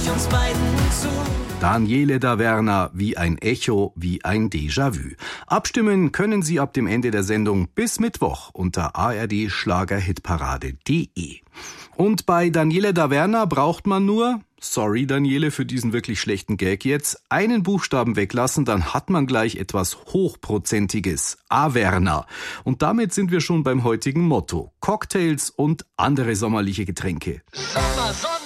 ich uns beiden zu. Daniele Daverna, wie ein Echo, wie ein Déjà-vu. Abstimmen können Sie ab dem Ende der Sendung bis Mittwoch unter ard-schlager-hitparade.de. Und bei Daniele Daverna braucht man nur, sorry Daniele für diesen wirklich schlechten Gag jetzt, einen Buchstaben weglassen, dann hat man gleich etwas Hochprozentiges. Averna. Und damit sind wir schon beim heutigen Motto. Cocktails und andere sommerliche Getränke.